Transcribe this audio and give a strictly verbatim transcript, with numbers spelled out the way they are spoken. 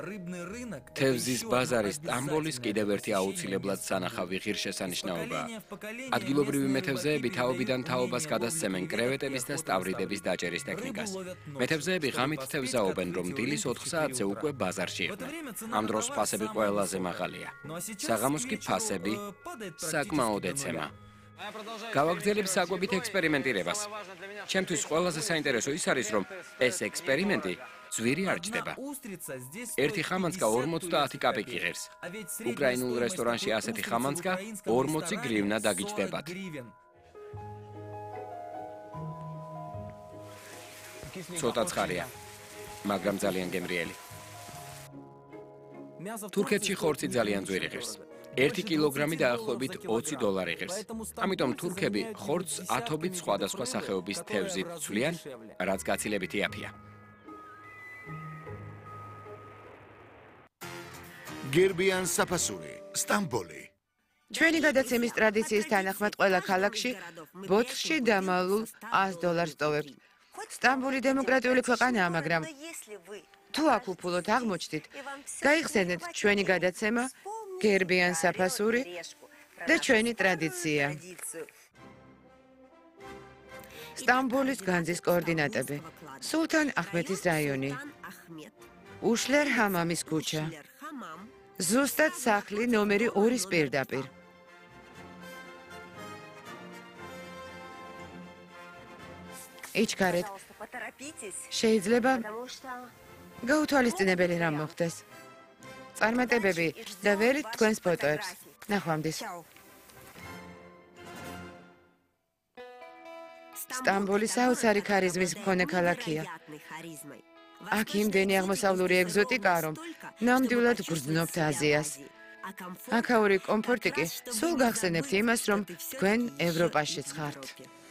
თევზის ბაზარი სტამბოლის კიდევ ერთი აუცილებლად სანახავი ღირსშესანიშნაობაა. ადგილობრივი მეთევზეები თაობიდან თაობას გადასცემენ კრევეტების და სტავრიდების დაჭერის ტექნიკას. მეთევზეები ღამით თევზაობენ, რომ დილის ოთხ საათზე უკვე ბაზარში იყვნენ. ამ დროს ფასები ყველაზე მაღალია. საღამოს კი ფასები საკმაოდ ეცემა. გავაგრძელებ საკვებით ექსპერიმენტირებას. ჩემთვის ყველაზე საინტერესო ის არის, რომ ეს ექსპერიმენტი ძვირი არ ჯდება. ერთი ხამანცკა ორმოცდაათი კაპიკი ღირს. უკრაინულ რესტორანში ასეთი ხამანცკა ორმოცი გრივნა დაგიჯდებათ. ცოტა ცხარია, მაგრამ ძალიან გემრიელი. თურქეთში ხორცი ძალიან ძვირი ღირს. ერთი კილოგრამი დაახლოებით ოცი დოლარი ღირს. ამიტომ თურქები ხორცს ათობით სხვადასხვა სახეობის თევზით ცვლიან, რაც გაცილებით იაფია. გერბიან საფასური, სტამბოლი. ჩვენი გადაცემის ტრადიციის თანახმად ყველა ქალაქში ბოთლში დამალულ ას დოლარს ტოვებთ. სტამბოლი დემოკრატიული ქვეყანაა, მაგრამ თუ აქ უფულოდ აღმოჩნდით, გაიხსენეთ ჩვენი გადაცემა გერბიან საფასური და ჩვენი ტრადიცია. სტამბოლის განძის კოორდინატები. სულთან აჰმეთის რაიონი. უშლერ ჰამამის ქუჩა. ზუსტად სახლი ნომერი ორის პირდაპირ. იჩქარეთ. შეიძლება გაუთვალისწინებელი რამ მოხდეს. წარმატებები და ვერით თქვენს ფოტოებს. ნახვამდის. სტამბოლი საოცარი ქარიზმის მქონე ქალაქია. აქ იმდენი აღმოსავლური ეგზოტიკაა, რომ ნამდვილად გრძნობთ აზიას. აქაური კომფორტი კი სულ გახსენებთ იმას, რომ თქვენ ევროპაშიც ხართ.